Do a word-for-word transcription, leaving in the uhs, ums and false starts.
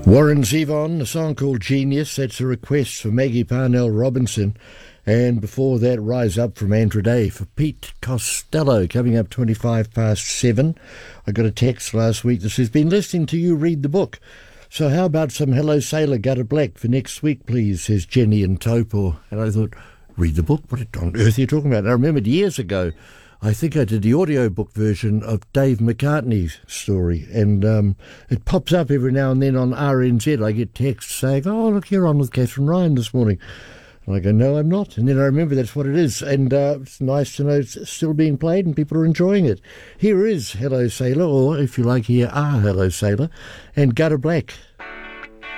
Warren Zevon, a song called Genius. That's a request for Maggie Parnell Robinson. And before that, Rise Up from Andra Day for Pete Costello, coming up twenty-five past seven. I got a text last week that says, been listening to you read the book. So how about some Hello Sailor Gutter Black for next week, please, says Jenny in Taupo. And I thought, read the book? What on earth are you talking about? And I remembered years ago, I think I did the audiobook version of Dave McCartney's story, and um, it pops up every now and then on R N Z. I get texts saying, oh, look, you're on with Catherine Ryan this morning. And I go, no, I'm not. And then I remember that's what it is, and uh, it's nice to know it's still being played and people are enjoying it. Here is Hello Sailor, or if you like, here are Hello Sailor, and Gutter Black.